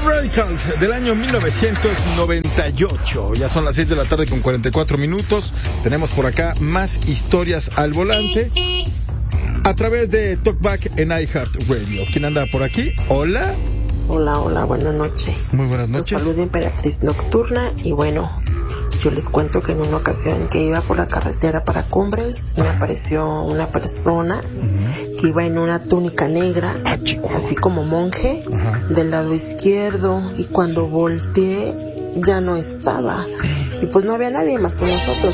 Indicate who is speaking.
Speaker 1: Radicals del año 1998. Ya son las 6 de la tarde con 44 minutos. Tenemos por acá más historias al volante a través de Talkback en iHeartRadio. ¿Quién anda por aquí? Hola.
Speaker 2: Hola, buenas noches.
Speaker 1: Muy buenas noches.
Speaker 2: Los saluda Emperatriz Nocturna y bueno, yo les cuento que en una ocasión que iba por la carretera para Cumbres, me apareció una persona que iba en una túnica negra, así como monje, del lado izquierdo, y cuando volteé ya no estaba. Y pues no había nadie más que nosotros.